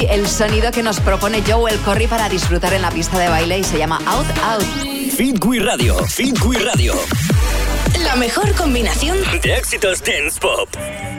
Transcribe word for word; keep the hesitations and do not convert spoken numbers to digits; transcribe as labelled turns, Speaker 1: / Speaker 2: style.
Speaker 1: hoy el sonido que nos propone Joel Corry para disfrutar en la pista de baile y se llama Out Out.
Speaker 2: Fit We Radio, Fit We Radio.
Speaker 3: La mejor combinación
Speaker 2: de éxitos dance pop.